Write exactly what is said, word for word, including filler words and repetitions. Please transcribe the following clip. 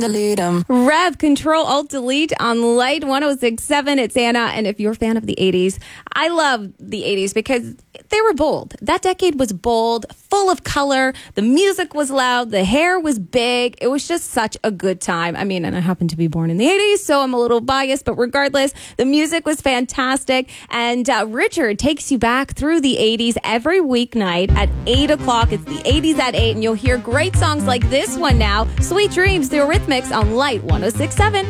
Delete them. Rev, Control, Alt, Delete on Light one oh six point seven. It's Anna, and if you're a fan of the eighties, I love the eighties because they were bold. That decade was bold, full of color. The music was loud. The hair was big. It was just such a good time. I mean, and I happen to be born in the eighties, so I'm a little biased, but regardless, the music was fantastic. And uh, Richard takes you back through the eighties every weeknight at eight o'clock. It's the eighties at eight, and you'll hear great songs like this one now, Sweet Dreams, the Eurythmics on Light one oh six point seven.